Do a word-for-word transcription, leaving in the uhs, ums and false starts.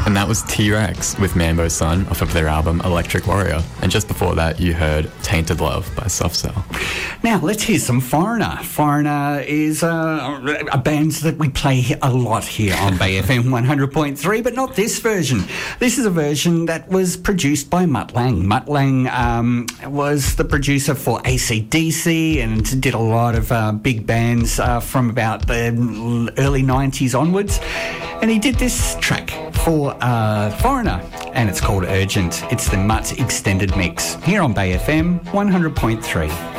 And that was T-Rex with Mambo Son off of their album Electric Warrior. And just before that, you heard Tainted Love by Soft Cell. Now, let's hear some Foreigner. Foreigner is uh, a band that we play a lot here on Bay F M one hundred point three, but not this version. This is a version that was produced by Mutt Lange. Mutt Lange um, was the producer for A C D C and did a lot of uh, big bands uh, from about the early nineties onwards. And he did this track for uh, Foreigner, and it's called Urgent. It's the Mutt Extended Mix here on Bay F M one hundred point three.